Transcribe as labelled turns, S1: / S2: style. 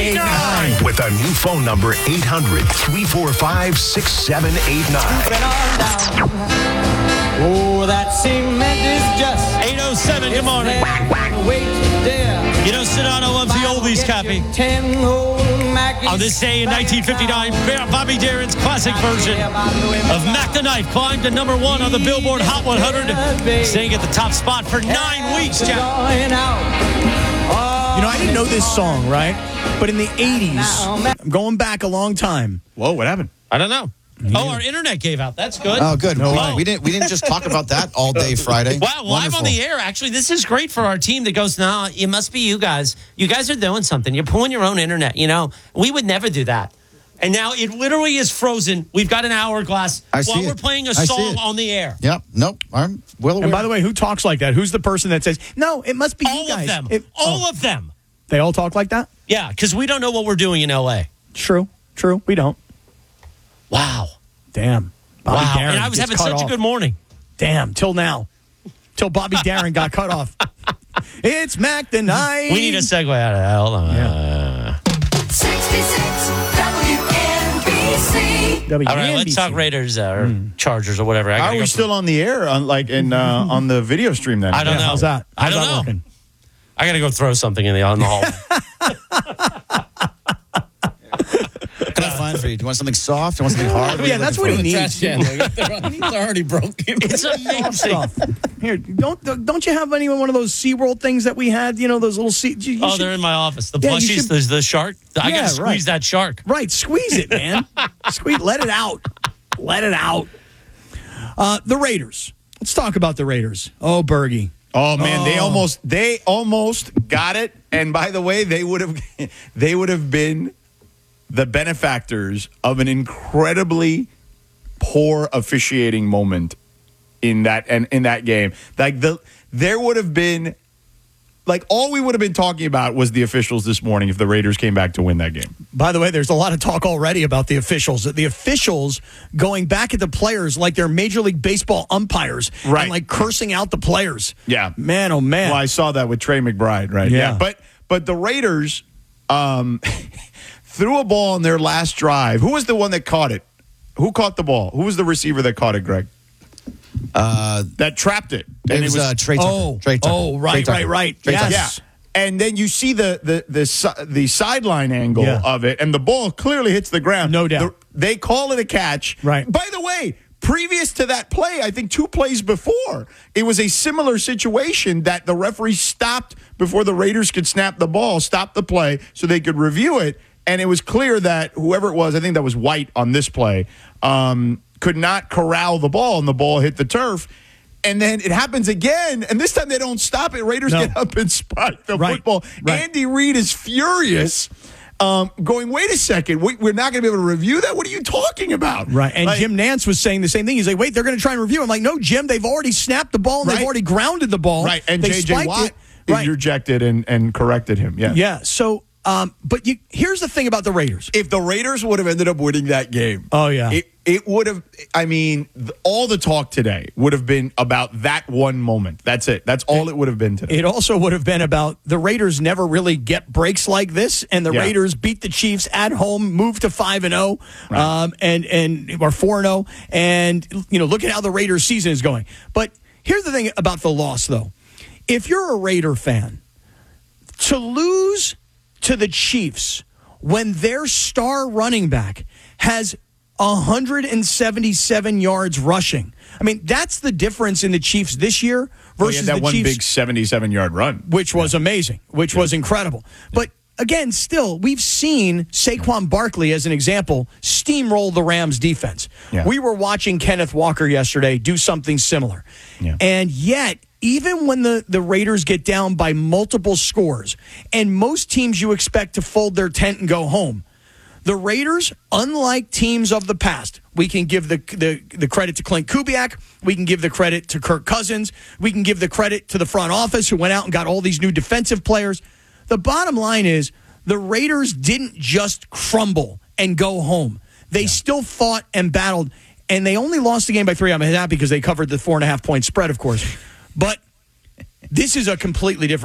S1: 800-785-6789.
S2: With a new phone number, 800-345-6789.
S3: Oh, that cement is just
S4: 8:07, good morning.
S3: wait there.
S4: You know, Sedano loves the oldies, Cappy. On this day in 1959, Bobby Darin's classic version of Mac the Knife climbed to number 1 on the Billboard Hot 100, staying at the top spot for 9 weeks, Jack.
S1: You know, I didn't know this song, right? But in the 80s, I'm going back a long time.
S5: Whoa, what happened?
S4: I don't know. Oh, our internet gave out. That's good.
S6: Oh, good.
S1: No
S6: Well,
S1: way.
S6: we didn't just talk about that all day Friday.
S4: Wow, live
S6: Wonderful.
S4: on the air. Actually, this is great for our team that goes, no, it must be you guys. You guys are doing something. You're pulling your own internet. You know, we would never do that. And now it literally is frozen. We've got an hourglass
S6: I see
S4: while
S6: it.
S4: we're playing a
S6: I see
S4: song
S6: it.
S4: on the air.
S6: Yep. Nope. I'm well aware.
S1: And by the way, who talks like that? Who's the person that says, no, it must be you
S4: All
S1: guys?
S4: of them.
S1: All
S4: of them.
S1: They all talk like that?
S4: Yeah, because we don't know what we're doing in L.A.
S1: True. We don't.
S4: Wow.
S1: Damn. Bobby
S4: Wow.
S1: Darin
S4: And I was
S1: gets
S4: having
S1: cut
S4: such a
S1: off.
S4: good morning.
S1: Damn, till now. Till Bobby Darin got cut off. It's Mac the Knife.
S4: We need a segue out of that. Hold on.
S1: Yeah.
S7: 66 WNBC.
S4: All right, let's talk Raiders or Chargers or whatever.
S5: How are we still on the air on on the video stream then?
S4: I don't know.
S1: How's that?
S4: I don't
S1: How's that
S4: know.
S1: working?
S4: I got to go throw something in the hall.
S6: What can I find for you? Do you want something soft? Do you want something hard?
S1: Yeah, that's what he needs.
S3: They're already broken.
S4: It's amazing.
S1: Stuff. Here, don't you have any one of those SeaWorld things that we had? You know, those little
S4: Oh, they're in my office. The
S1: Yeah, you
S4: plushies,
S1: should-
S4: there's the shark. I got
S1: Yeah,
S4: to squeeze
S1: right.
S4: that shark.
S1: Right, squeeze it, man. Let it out. Let it out. The Raiders. Let's talk about the Raiders. Oh, Bergie.
S5: Oh man, they almost got it. And by the way, they would have been the benefactors of an incredibly poor officiating moment in that game. There would have been all we would have been talking about was the officials this morning if the Raiders came back to win that game.
S1: By the way, there's a lot of talk already about the officials. The officials going back at the players like they're Major League Baseball umpires.
S5: Right.
S1: And cursing out the players.
S5: Yeah.
S1: Man, oh, man.
S5: Well, I saw that with Trey McBride, right?
S1: Yeah.
S5: But the Raiders threw a ball on their last drive. Who was the one that caught it? Who caught the ball? Who was the receiver that caught it, Greg? That trapped it.
S6: And it was Trey Tucker. Trey Tucker.
S1: Oh, right.
S6: Trey
S1: Yes.
S6: Tucker.
S5: Yeah. And then you see the sideline angle of it, and the ball clearly hits the ground.
S1: No doubt.
S5: They call it a catch.
S1: Right.
S5: By the way, previous to that play, I think 2 plays before, it was a similar situation that the referee stopped before the Raiders could snap the ball, stopped the play so they could review it. And it was clear that whoever it was, I think that was White on this play, could not corral the ball, and the ball hit the turf. And then it happens again, and this time they don't stop it. Raiders get up and spike the football.
S1: Right.
S5: Andy Reid is furious, going, wait a second, we're not going to be able to review that? What are you talking about?
S1: Right. And Jim Nantz was saying the same thing. He's like, wait, they're going to try and review. I'm like, no, Jim, they've already snapped the ball, and they've already grounded the ball.
S5: Right, and
S1: they
S5: J.J. Watt interjected and corrected him. Yeah.
S1: Yeah, so... but here's the thing about the Raiders.
S5: If the Raiders would have ended up winning that game,
S1: Oh, yeah.
S5: it would have. I mean, all the talk today would have been about that one moment. That's it. That's all it would have been today.
S1: It also would have been about the Raiders never really get breaks like this, and the Raiders beat the Chiefs at home, moved to 5-0, and or 4-0, and look at how the Raiders season is going. But here's the thing about the loss, though. If you're a Raider fan, to lose to the Chiefs when their star running back has 177 yards rushing. I mean, that's the difference in the Chiefs this year versus
S5: that
S1: the
S5: one
S1: Chiefs,
S5: big 77-yard run,
S1: which was amazing, which was incredible. But again, still, we've seen Saquon Barkley, as an example, steamroll the Rams defense.
S5: Yeah.
S1: We were watching Kenneth Walker yesterday do something similar.
S5: Yeah.
S1: And yet, even when the Raiders get down by multiple scores, and most teams you expect to fold their tent and go home, the Raiders, unlike teams of the past, we can give the credit to Clint Kubiak, we can give the credit to Kirk Cousins, we can give the credit to the front office who went out and got all these new defensive players. The bottom line is the Raiders didn't just crumble and go home. They still fought and battled, and they only lost the game by 3. I'm happy because they covered the 4.5-point spread, of course. But this is a completely different